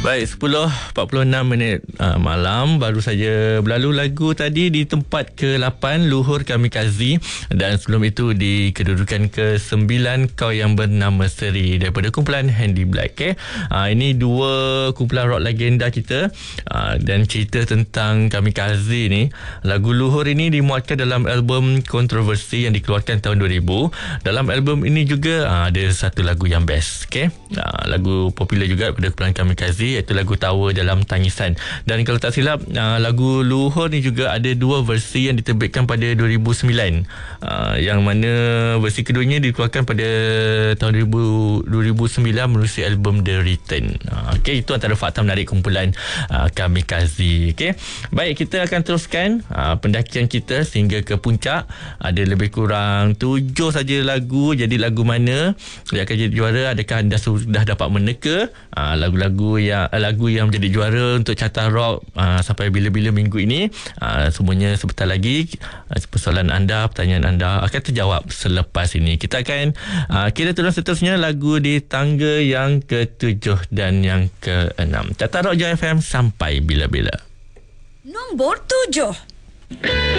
Baik, 10.46 malam baru saja berlalu lagu tadi di tempat ke-8 Luhur Kamikaze, dan sebelum itu di kedudukan ke-9 Kau Yang Bernama Seri daripada kumpulan Handy Black. Ini dua kumpulan rock legenda kita, dan cerita tentang Kamikaze ni. Lagu Luhur ini dimuatkan dalam album Kontroversi yang dikeluarkan tahun 2000. Dalam album ini juga ada satu lagu yang best, lagu popular juga daripada kumpulan Kamikaze, iaitu lagu Tawa Dalam Tangisan. Dan kalau tak silap, lagu Luhur ni juga ada dua versi yang diterbitkan pada 2009, yang mana versi keduanya dikeluarkan pada tahun 2009 menerusi album The Return. Itu antara fakta menarik kumpulan Kamikaze. Baik, kita akan teruskan pendakian kita sehingga ke puncak. Ada lebih kurang 7 saja lagu. Jadi lagu mana yang akan jadi juara? Adakah anda sudah dapat meneka lagu yang menjadi juara untuk carta rock sampai bila-bila minggu ini? Semuanya sebentar lagi. Persoalan anda, pertanyaan anda akan terjawab selepas ini. Kita akan kira turun seterusnya lagu di tangga yang ke-7 dan yang ke-6. Carta Rock Joy FM sampai bila-bila. Nombor 7.